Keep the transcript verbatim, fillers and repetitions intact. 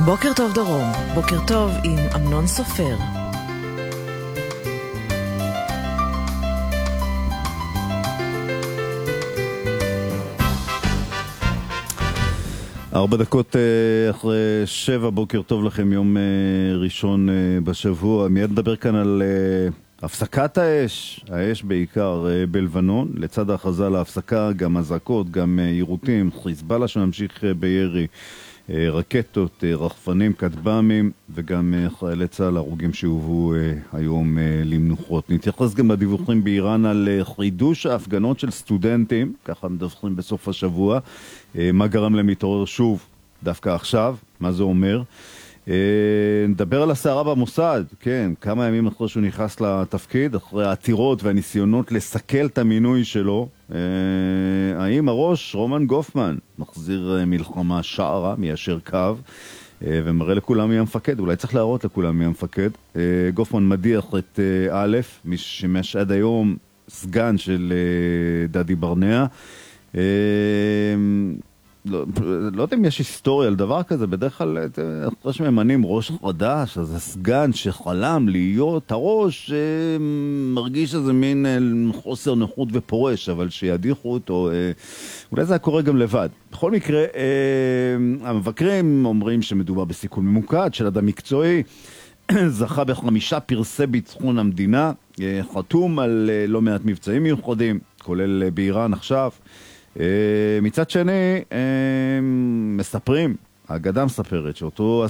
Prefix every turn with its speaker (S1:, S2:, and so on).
S1: בוקר טוב דרום, בוקר טוב עם אמנון סופר.
S2: ארבע דקות אחרי שבע, בוקר טוב לכם, יום ראשון בשבוע. מיד נדבר כאן על הפסקת האש, האש בעיקר בלבנון, לצד ההכרזה להפסקה, גם אזעקות, גם יירוטים, חיזבאללה שנמשיך בירי, רקטות, רחפנים, כטב"מים, וגם חיילי צה"ל הרוגים שהובאו היום למנוחות. נתייחס גם לדיווחים באיראן על חידוש ההפגנות של סטודנטים, ככה מדווחים בסוף השבוע, מה גרם להם להתעורר שוב דווקא עכשיו, מה זה אומר. נדבר על הסערה במוסד, כן, כמה ימים אחרי שהוא נכנס לתפקיד, אחרי העתירות והניסיונות לסכל את המינוי שלו. האם הראש רומן גופמן מחזיר מלחמה שערה, מיישר קו, ומראה לכולם מי המפקד, אולי צריך להראות לכולם מי המפקד. גופמן מדיח את א', מי ששימש עד היום סגן של דדי ברנע. לא, לא יודע אם יש היסטוריה על דבר כזה, בדרך כלל אחרי שממנים ראש חדש, אז הסגן שחלם להיות הראש מרגיש איזה מין חוסר נוחות ופורש, אבל שידיחו אותו, אולי זה היה קורה גם לבד. בכל מקרה, המבקרים אומרים שמדובר בסיכון ממוקד של אדם מקצועי, זכה בחמישה פרסי ביטחון המדינה, חתום על לא מעט מבצעים מיוחדים, כולל באיראן עכשיו. מצד שני, מספרים, האגדה מספרת שאותו